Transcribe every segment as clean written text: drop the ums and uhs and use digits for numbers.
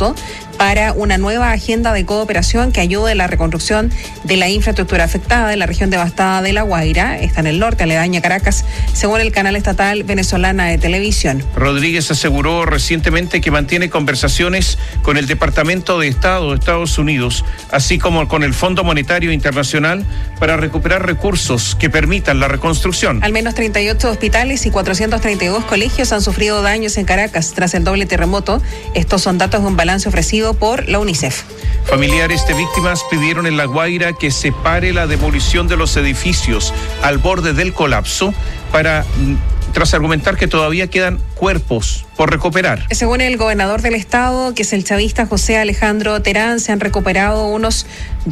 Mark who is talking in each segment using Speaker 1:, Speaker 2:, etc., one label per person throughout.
Speaker 1: punto para una nueva agenda de cooperación que ayude a la reconstrucción de la infraestructura afectada en la región devastada de La Guaira. Está en el norte, aledaña a Caracas, según el canal estatal venezolana de televisión.
Speaker 2: Rodríguez aseguró recientemente que mantiene conversaciones con el Departamento de Estado de Estados Unidos, así como con el Fondo Monetario Internacional, para recuperar recursos que permitan la reconstrucción.
Speaker 1: Al menos 38 hospitales y 432 colegios han sufrido daños en Caracas tras el doble terremoto. Estos son datos de un balance ofrecido por la UNICEF.
Speaker 2: Familiares de víctimas pidieron en La Guaira que se pare la demolición de los edificios al borde del colapso tras argumentar que todavía quedan cuerpos por recuperar.
Speaker 1: Según el gobernador del estado, que es el chavista José Alejandro Terán, se han recuperado unos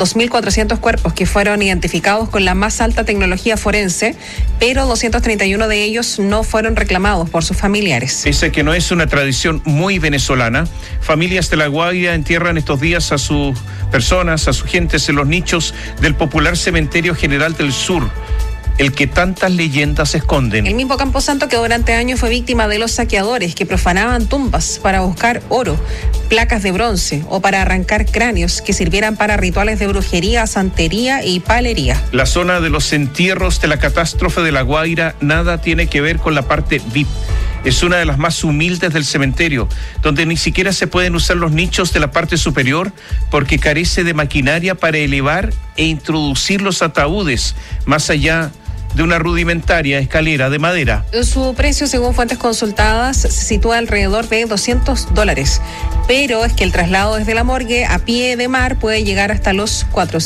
Speaker 1: 2.400 cuerpos que fueron identificados con la más alta tecnología forense, pero 231 de ellos no fueron reclamados por sus familiares.
Speaker 2: Pese a que no es una tradición muy venezolana, familias de La Guaira entierran estos días a sus personas, a sus gentes en los nichos del popular Cementerio General del Sur, el que tantas leyendas esconden.
Speaker 1: El mismo Camposanto que durante años fue víctima de los saqueadores que profanaban tumbas para buscar oro, placas de bronce o para arrancar cráneos que sirvieran para rituales de brujería, santería y palería.
Speaker 2: La zona de los entierros de la catástrofe de La Guaira nada tiene que ver con la parte VIP. Es una de las más humildes del cementerio, donde ni siquiera se pueden usar los nichos de la parte superior porque carece de maquinaria para elevar e introducir los ataúdes más allá de una rudimentaria escalera de madera.
Speaker 1: Su precio, según fuentes consultadas, se sitúa alrededor de $200, pero es que el traslado desde la morgue a pie de mar puede llegar hasta los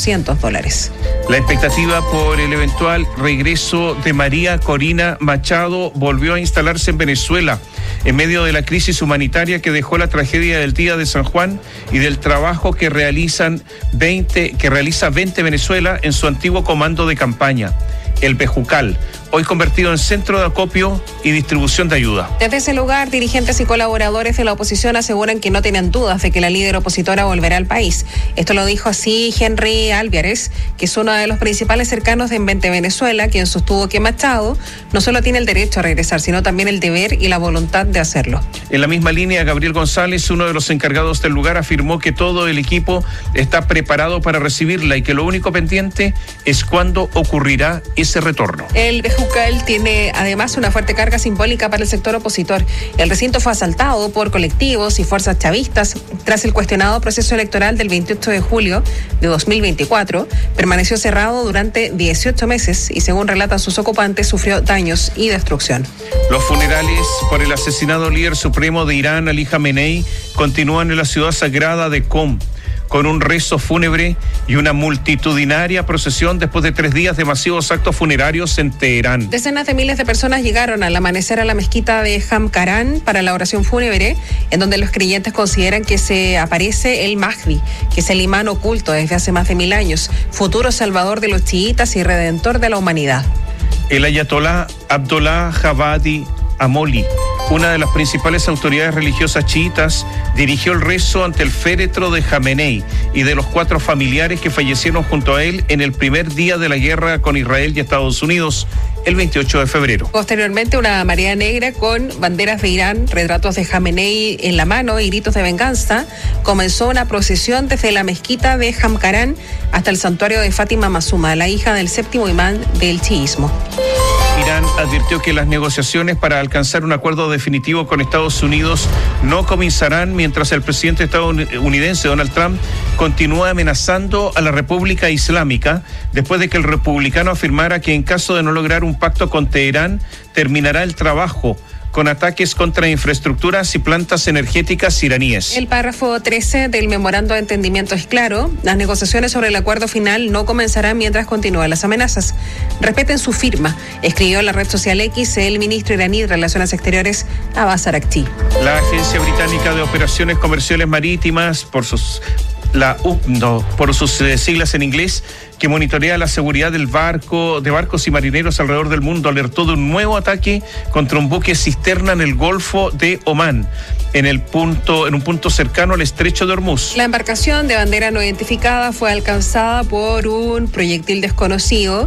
Speaker 1: $400.
Speaker 2: La expectativa por el eventual regreso de María Corina Machado volvió a instalarse en Venezuela en medio de la crisis humanitaria que dejó la tragedia del Día de San Juan y del trabajo que realiza 20 Venezuela en su antiguo comando de campaña, el Bejucal, hoy convertido en centro de acopio y distribución de ayuda.
Speaker 1: Desde ese lugar, dirigentes y colaboradores de la oposición aseguran que no tienen dudas de que la líder opositora volverá al país. Esto lo dijo así Henry Álvarez, que es uno de los principales cercanos de Invente Venezuela, quien sostuvo que Machado no solo tiene el derecho a regresar, sino también el deber y la voluntad de hacerlo.
Speaker 2: En la misma línea, Gabriel González, uno de los encargados del lugar, afirmó que todo el equipo está preparado para recibirla y que lo único pendiente es cuándo ocurrirá ese retorno.
Speaker 1: El Bejucal tiene además una fuerte carga simbólica para el sector opositor. El recinto fue asaltado por colectivos y fuerzas chavistas tras el cuestionado proceso electoral del 28 de julio de 2024. Permaneció cerrado durante 18 meses y, según relatan sus ocupantes, sufrió daños y destrucción.
Speaker 2: Los funerales por el asesinado líder supremo de Irán, Ali Khamenei, continúan en la ciudad sagrada de Qom, con un rezo fúnebre y una multitudinaria procesión después de 3 días de masivos actos funerarios en Teherán.
Speaker 1: Decenas de miles de personas llegaron al amanecer a la mezquita de Hamkaran para la oración fúnebre, en donde los creyentes consideran que se aparece el Mahdi, que es el imán oculto desde hace más de 1000 años, futuro salvador de los chiitas y redentor de la humanidad.
Speaker 2: El ayatolá Abdollah Jabadi Amoli, una de las principales autoridades religiosas chiitas, dirigió el rezo ante el féretro de Khamenei y de los 4 familiares que fallecieron junto a él en el primer día de la guerra con Israel y Estados Unidos, el 28 de febrero.
Speaker 1: Posteriormente, una marea negra con banderas de Irán, retratos de Khamenei en la mano y gritos de venganza comenzó una procesión desde la mezquita de Hamkaran hasta el santuario de Fátima Masuma, la hija del 7º imán del chiismo.
Speaker 2: Irán advirtió que las negociaciones para alcanzar un acuerdo definitivo con Estados Unidos no comenzarán mientras el presidente estadounidense Donald Trump continúa amenazando a la República Islámica después de que el republicano afirmara que en caso de no lograr un pacto con Teherán terminará el trabajo con ataques contra infraestructuras y plantas energéticas iraníes.
Speaker 1: El párrafo 13 del memorando de entendimiento es claro: las negociaciones sobre el acuerdo final no comenzarán mientras continúen las amenazas. Respeten su firma, escribió en la red social X el ministro iraní de Relaciones Exteriores, Abbas Araghchi.
Speaker 2: La Agencia Británica de Operaciones Comerciales Marítimas, por sus siglas en inglés, que monitorea la seguridad de barcos y marineros alrededor del mundo, alertó de un nuevo ataque contra un buque cisterna en el Golfo de Omán, en un punto cercano al estrecho de Hormuz.
Speaker 1: La embarcación de bandera no identificada fue alcanzada por un proyectil desconocido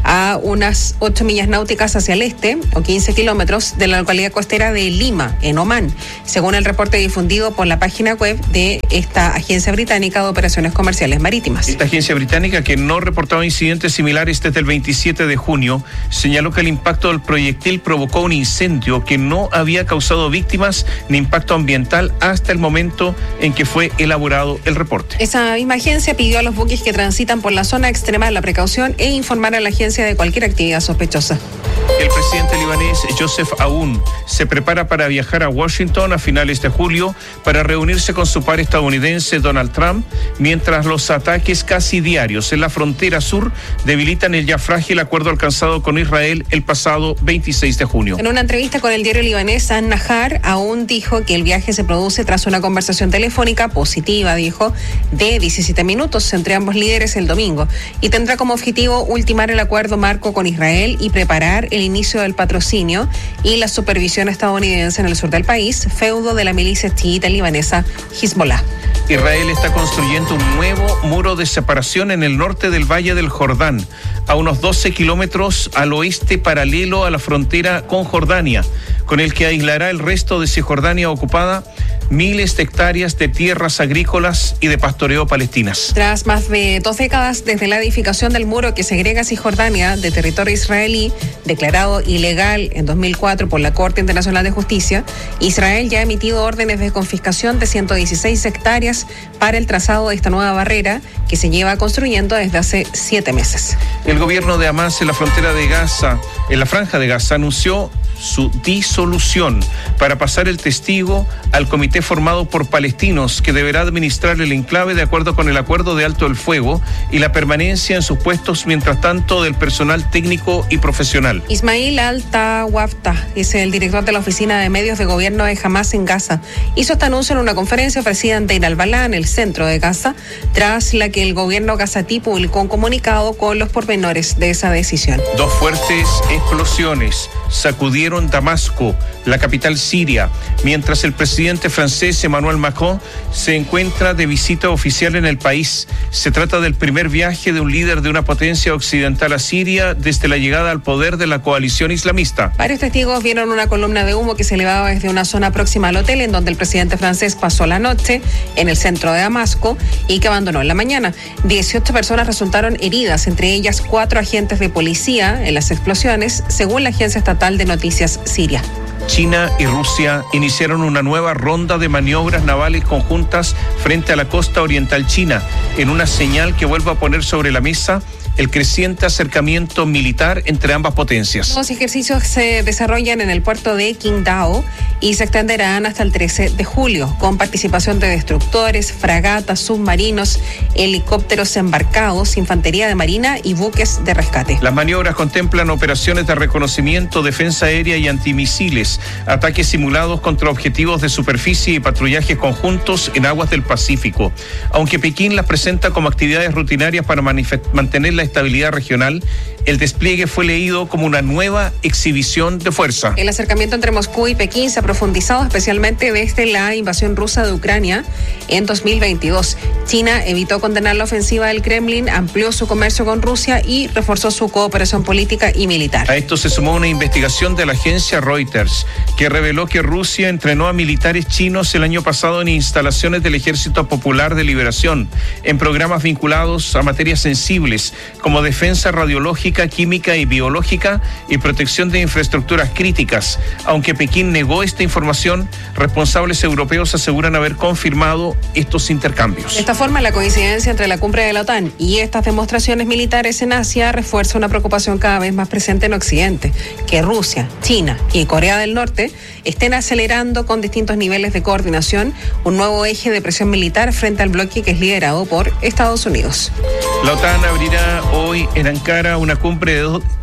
Speaker 1: a unas 8 millas náuticas hacia el este, o 15 kilómetros, de la localidad costera de Lima, en Omán, según el reporte difundido por la página web de esta agencia británica de operaciones comerciales marítimas.
Speaker 2: Esta agencia británica, que no reportaba incidentes similares desde el 27 de junio, señaló que el impacto del proyectil provocó un incendio que no había causado víctimas ni impacto ambiental hasta el momento en que fue elaborado el reporte.
Speaker 1: Esa misma agencia pidió a los buques que transitan por la zona extremar la precaución e informar a la agencia de cualquier actividad sospechosa.
Speaker 2: El presidente libanés Joseph Aoun se prepara para viajar a Washington a finales de julio para reunirse con su par estadounidense Donald Trump, mientras los ataques casi diarios en la frontera sur debilitan el ya frágil acuerdo alcanzado con Israel el pasado 26 de junio.
Speaker 1: En una entrevista con el diario libanés An-Nahar, Aoun dijo que el viaje se produce tras una conversación telefónica positiva, dijo, de 17 minutos entre ambos líderes el domingo, y tendrá como objetivo ultimar el acuerdo marco con Israel y preparar el inicio del patrocinio y la supervisión estadounidense en el sur del país, feudo de la milicia chiita libanesa Hezbollah.
Speaker 2: Israel está construyendo un nuevo muro de separación en el norte del Valle del Jordán, a unos 12 kilómetros al oeste paralelo a la frontera con Jordania, con el que aislará el resto de Cisjordania ocupada, miles de hectáreas de tierras agrícolas y de pastoreo palestinas.
Speaker 1: Tras más de 2 décadas desde la edificación del muro que segrega a Cisjordania de territorio israelí, declarado ilegal en 2004 por la Corte Internacional de Justicia, Israel ya ha emitido órdenes de confiscación de 116 hectáreas para el trazado de esta nueva barrera que se lleva construyendo desde hace 7 meses.
Speaker 2: El gobierno de Hamas en la frontera de Gaza, en la franja de Gaza, anunció su disolución para pasar el testigo al comité formado por palestinos que deberá administrar el enclave de acuerdo con el acuerdo de alto el fuego y la permanencia en sus puestos mientras tanto del personal técnico y profesional.
Speaker 1: Ismail Al-Tawafta es el director de la oficina de medios de gobierno de Hamas en Gaza. Hizo este anuncio en una conferencia ofrecida en Deir al-Balá, en el centro de Gaza, tras la que el gobierno gazatí publicó un comunicado con los pormenores de esa decisión.
Speaker 2: 2 fuertes explosiones sacudieron Damasco, la capital siria, mientras el presidente francés Emmanuel Macron se encuentra de visita oficial en el país. Se trata del primer viaje de un líder de una potencia occidental a Siria desde la llegada al poder de la coalición islamista.
Speaker 1: Varios testigos vieron una columna de humo que se elevaba desde una zona próxima al hotel en donde el presidente francés pasó la noche en el centro de Damasco y que abandonó en la mañana. 18 personas resultaron heridas, entre ellas 4 agentes de policía en las explosiones, según la agencia estatal de noticias siria.
Speaker 2: China y Rusia iniciaron una nueva ronda de maniobras navales conjuntas frente a la costa oriental china, en una señal que vuelve a poner sobre la mesa el creciente acercamiento militar entre ambas potencias.
Speaker 1: Los ejercicios se desarrollan en el puerto de Qingdao y se extenderán hasta el 13 de julio, con participación de destructores, fragatas, submarinos, helicópteros embarcados, infantería de marina y buques de rescate.
Speaker 2: Las maniobras contemplan operaciones de reconocimiento, defensa aérea y antimisiles, ataques simulados contra objetivos de superficie y patrullajes conjuntos en aguas del Pacífico. Aunque Pekín las presenta como actividades rutinarias para mantener la estabilidad regional, el despliegue fue leído como una nueva exhibición de fuerza.
Speaker 1: El acercamiento entre Moscú y Pekín se ha profundizado especialmente desde la invasión rusa de Ucrania en 2022. China evitó condenar la ofensiva del Kremlin, amplió su comercio con Rusia y reforzó su cooperación política y militar.
Speaker 2: A esto se sumó una investigación de la agencia Reuters, que reveló que Rusia entrenó a militares chinos el año pasado en instalaciones del Ejército Popular de Liberación, en programas vinculados a materias sensibles como defensa radiológica, química y biológica y protección de infraestructuras críticas. Aunque Pekín negó esta información, responsables europeos aseguran haber confirmado estos intercambios.
Speaker 1: De esta forma, la coincidencia entre la cumbre de la OTAN y estas demostraciones militares en Asia refuerza una preocupación cada vez más presente en Occidente, que Rusia, China y Corea del Norte estén acelerando con distintos niveles de coordinación un nuevo eje de presión militar frente al bloque que es liderado por Estados Unidos.
Speaker 2: La OTAN abrirá hoy en Ankara una cumbre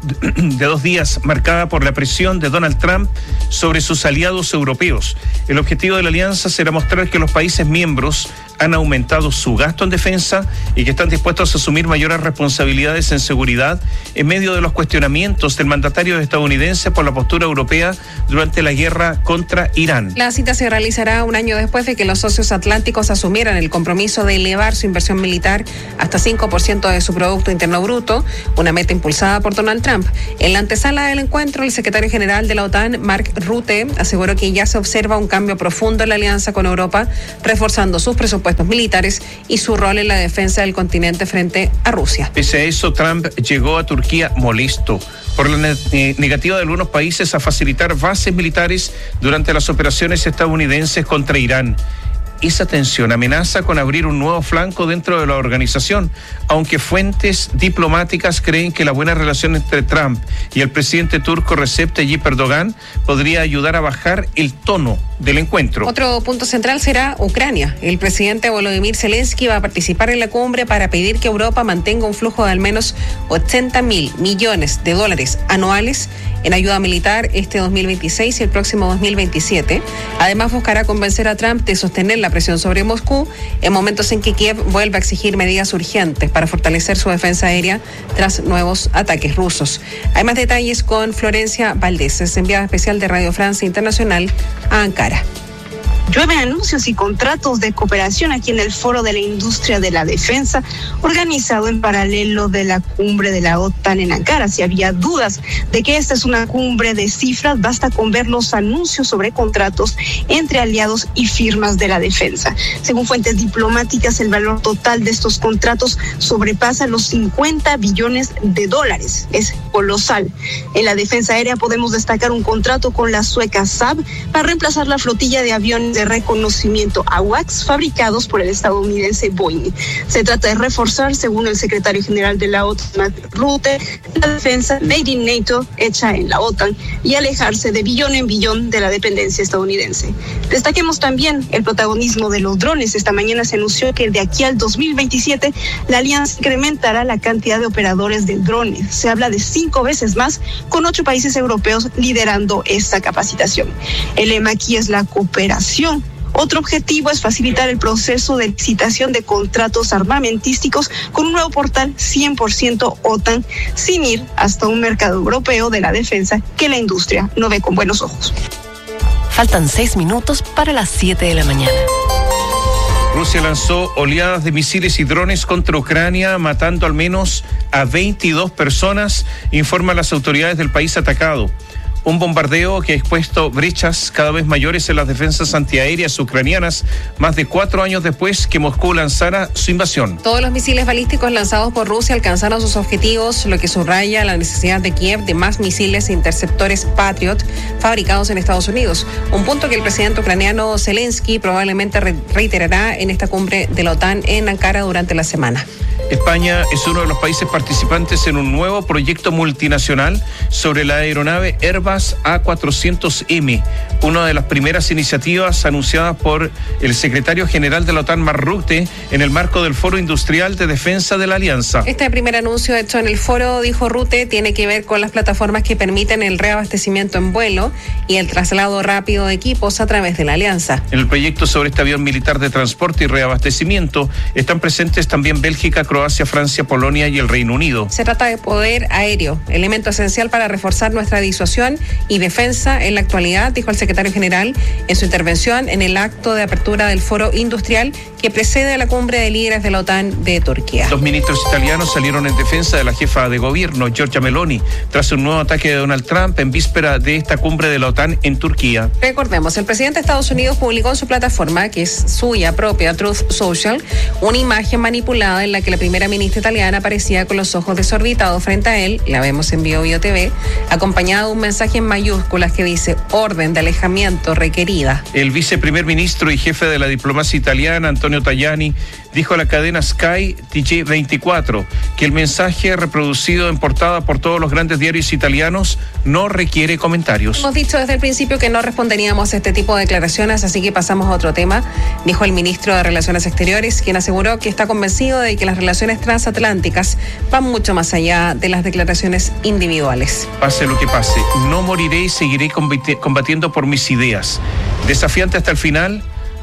Speaker 2: de 2 días marcada por la presión de Donald Trump sobre sus aliados europeos. El objetivo de la alianza será mostrar que los países miembros han aumentado su gasto en defensa y que están dispuestos a asumir mayores responsabilidades en seguridad en medio de los cuestionamientos del mandatario estadounidense por la postura europea durante la guerra contra Irán.
Speaker 1: La cita se realizará un año después de que los socios atlánticos asumieran el compromiso de elevar su inversión militar hasta 5% de su Producto Interno Bruto, una meta impulsada por Donald Trump. En la antesala del encuentro, el secretario general de la OTAN, Mark Rutte, aseguró que ya se observa un cambio profundo en la alianza con Europa, reforzando sus presupuestos militares y su rol en la defensa del continente frente a Rusia.
Speaker 2: Pese a eso, Trump llegó a Turquía molesto por la negativa de algunos países a facilitar bases militares durante las operaciones estadounidenses contra Irán. Esa tensión amenaza con abrir un nuevo flanco dentro de la organización, aunque fuentes diplomáticas creen que la buena relación entre Trump y el presidente turco Recep Tayyip Erdogan podría ayudar a bajar el tono del encuentro.
Speaker 1: Otro punto central será Ucrania. El presidente Volodymyr Zelensky va a participar en la cumbre para pedir que Europa mantenga un flujo de al menos 80.000 millones de dólares anuales en ayuda militar este 2026 y el próximo 2027. Además, buscará convencer a Trump de sostener la presión sobre Moscú en momentos en que Kiev vuelva a exigir medidas urgentes para fortalecer su defensa aérea tras nuevos ataques rusos. Hay más detalles con Florencia Valdés, es enviada especial de Radio Francia Internacional a Ankara.
Speaker 3: Llueven anuncios y contratos de cooperación aquí en el Foro de la Industria de la Defensa, organizado en paralelo de la cumbre de la OTAN en Ankara. Si había dudas de que esta es una cumbre de cifras, basta con ver los anuncios sobre contratos entre aliados y firmas de la defensa. Según fuentes diplomáticas, el valor total de estos contratos sobrepasa los 50 billones de dólares. Es colosal. En la defensa aérea podemos destacar un contrato con la sueca Saab para reemplazar la flotilla de aviones de reconocimiento AWACS fabricados por el estadounidense Boeing. Se trata de reforzar, según el secretario general de la OTAN, Mark Rutte, la defensa made in NATO hecha en la OTAN y alejarse de billón en billón de la dependencia estadounidense. Destaquemos también el protagonismo de los drones. Esta mañana se anunció que de aquí al 2027 la alianza incrementará la cantidad de operadores de drones. Se habla de 5 veces más, con 8 países europeos liderando esta capacitación. El lema aquí es la cooperación. Otro objetivo es facilitar el proceso de licitación de contratos armamentísticos con un nuevo portal 100% OTAN, sin ir hasta un mercado europeo de la defensa que la industria no ve con buenos ojos.
Speaker 4: Faltan 6 minutos para las 7 de la mañana.
Speaker 2: Rusia lanzó oleadas de misiles y drones contra Ucrania, matando al menos a 22 personas, informan las autoridades del país atacado. Un bombardeo que ha expuesto brechas cada vez mayores en las defensas antiaéreas ucranianas, más de 4 años después que Moscú lanzara su invasión.
Speaker 1: Todos los misiles balísticos lanzados por Rusia alcanzaron sus objetivos, lo que subraya la necesidad de Kiev de más misiles e interceptores Patriot fabricados en Estados Unidos. Un punto que el presidente ucraniano Zelensky probablemente reiterará en esta cumbre de la OTAN en Ankara durante la semana.
Speaker 2: España es uno de los países participantes en un nuevo proyecto multinacional sobre la aeronave Airbus A400M, una de las primeras iniciativas anunciadas por el secretario general de la OTAN, Mark Rutte, en el marco del Foro Industrial de Defensa de la Alianza.
Speaker 1: Este primer anuncio hecho en el foro, dijo Rutte, tiene que ver con las plataformas que permiten el reabastecimiento en vuelo y el traslado rápido de equipos a través de la Alianza.
Speaker 2: En el proyecto sobre este avión militar de transporte y reabastecimiento están presentes también Bélgica, Croacia, Francia, Polonia y el Reino Unido.
Speaker 1: Se trata de poder aéreo, elemento esencial para reforzar nuestra disuasión y defensa en la actualidad, dijo el secretario general en su intervención en el acto de apertura del Foro Industrial que precede a la cumbre de líderes de la OTAN de Turquía.
Speaker 2: Los ministros italianos salieron en defensa de la jefa de gobierno, Giorgia Meloni, tras un nuevo ataque de Donald Trump en víspera de esta cumbre de la OTAN en Turquía.
Speaker 1: Recordemos, el presidente de Estados Unidos publicó en su plataforma, que es suya propia, Truth Social, una imagen manipulada en la que la primera ministra italiana aparecía con los ojos desorbitados frente a él, la vemos en Bio TV, acompañada de un mensaje en mayúsculas que dice orden de alejamiento requerida.
Speaker 2: El viceprimer ministro y jefe de la diplomacia italiana, Antonio Tajani, dijo a la cadena Sky TG24 que el mensaje reproducido en portada por todos los grandes diarios italianos no requiere comentarios.
Speaker 1: Hemos dicho desde el principio que no responderíamos a este tipo de declaraciones, así que pasamos a otro tema, dijo el ministro de Relaciones Exteriores, quien aseguró que está convencido de que las relaciones transatlánticas van mucho más allá de las declaraciones individuales.
Speaker 2: Pase lo que pase, no moriré y seguiré combatiendo por mis ideas. Desafiante hasta el final,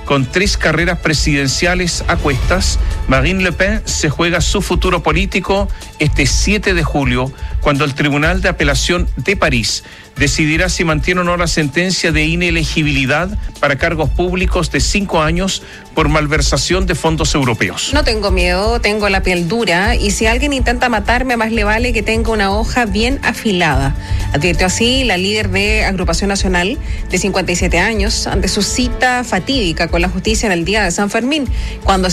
Speaker 2: Con 3 carreras presidenciales a cuestas, Marine Le Pen se juega su futuro político este 7 de julio, cuando el Tribunal de Apelación de París decidirá si mantiene o no la sentencia de inelegibilidad para cargos públicos de 5 años por malversación de fondos europeos.
Speaker 1: No tengo miedo, tengo la piel dura, y si alguien intenta matarme, más le vale que tenga una hoja bien afilada. Advirtió así la líder de Agrupación Nacional, de 57 años, ante su cita fatídica con la justicia en el día de San Fermín, cuando